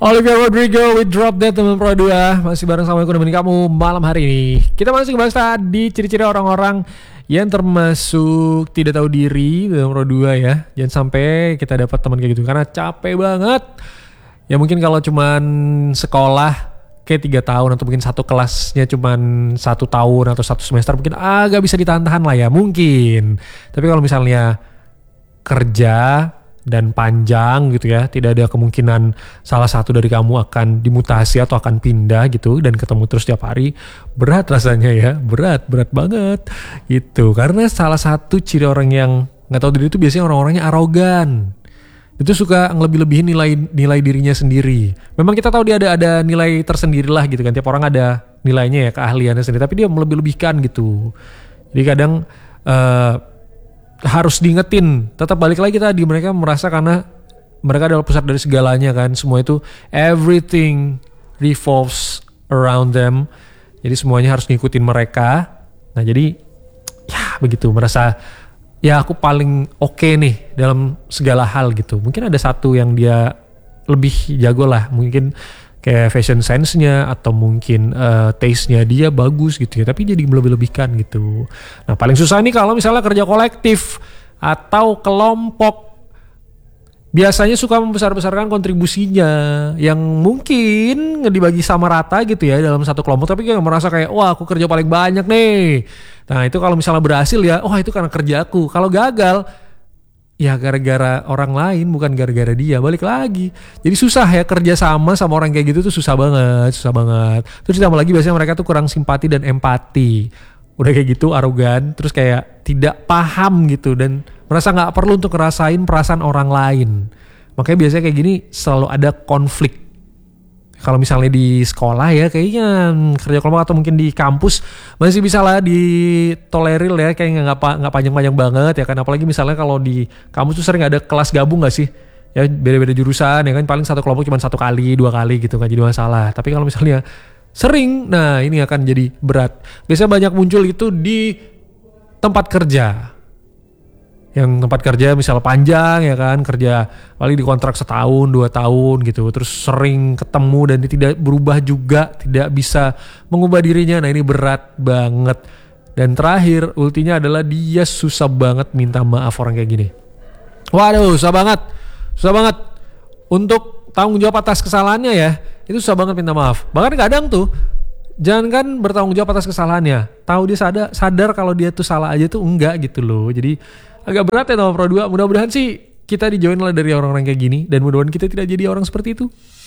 Olivia Rodrigo with Drop Dead teman Pro 2. Masih bareng sama aku nemenin kamu malam hari ini. Kita masih ngebahas tadi ciri-ciri orang-orang yang termasuk tidak tahu diri dalam Pro 2 ya. Jangan sampai kita dapat teman kayak gitu karena capek banget. Ya mungkin kalau cuman sekolah kayak 3 tahun atau mungkin satu kelasnya cuman 1 tahun atau 1 semester mungkin agak bisa ditahan-tahan lah ya mungkin. Tapi kalau misalnya kerja dan panjang gitu ya, tidak ada kemungkinan salah satu dari kamu akan dimutasi atau akan pindah gitu dan ketemu terus tiap hari, berat rasanya ya, berat banget gitu. Karena salah satu ciri orang yang nggak tahu diri itu biasanya orang-orangnya arogan. Itu suka ngelebih-lebihin nilai dirinya sendiri. Memang kita tahu dia ada nilai tersendiri lah gitu kan, tiap orang ada nilainya ya, keahliannya sendiri, tapi dia melebih-lebihkan gitu. Jadi kadang harus diingetin, tetap balik lagi tadi, mereka merasa karena mereka adalah pusat dari segalanya kan, semua itu everything revolves around them, jadi semuanya harus ngikutin mereka. Nah jadi ya begitu, merasa ya aku paling oke nih dalam segala hal gitu. Mungkin ada satu yang dia lebih jago lah, mungkin kayak fashion sense-nya atau mungkin taste-nya dia bagus gitu ya, tapi jadi melebih-lebihkan gitu. Nah paling susah nih kalau misalnya kerja kolektif atau kelompok, biasanya suka membesar-besarkan kontribusinya yang mungkin dibagi sama rata gitu ya dalam satu kelompok, tapi kayak merasa kayak wah aku kerja paling banyak nih. Nah itu kalau misalnya berhasil ya, wah itu karena kerjaku. Kalau gagal ya gara-gara orang lain, bukan gara-gara dia. Balik lagi, jadi susah ya kerja sama orang kayak gitu tuh, susah banget. Terus ditambah lagi biasanya mereka tuh kurang simpati dan empati. Udah kayak gitu arogan, terus kayak tidak paham gitu dan merasa nggak perlu untuk ngerasain perasaan orang lain. Makanya biasanya kayak gini selalu ada konflik. Kalau misalnya di sekolah ya kayaknya kerja kelompok atau mungkin di kampus masih bisa lah ditolerir ya, kayaknya nggak panjang-panjang banget ya kan. Apalagi misalnya kalau di kampus tuh sering ada kelas gabung nggak sih? Ya beda-beda jurusan ya kan, paling satu kelompok cuma 1 kali 2 kali gitu, nggak jadi masalah. Tapi kalau misalnya sering, nah ini akan jadi berat. Biasanya banyak muncul itu di tempat kerja. Yang tempat kerja misal panjang ya kan, kerja paling dikontrak 1 tahun 2 tahun gitu, terus sering ketemu dan dia tidak berubah juga, tidak bisa mengubah dirinya. Nah ini berat banget. Dan terakhir ultinya adalah dia susah banget minta maaf orang kayak gini. Waduh susah banget untuk tanggung jawab atas kesalahannya ya, itu susah banget minta maaf. Bahkan kadang tuh jangankan bertanggung jawab atas kesalahannya, tahu dia sadar kalau dia tuh salah aja tuh enggak gitu loh. Jadi agak berat ya sama Pro 2. Mudah-mudahan sih kita dijauhin lah dari orang-orang kayak gini, dan mudah-mudahan kita tidak jadi orang seperti itu.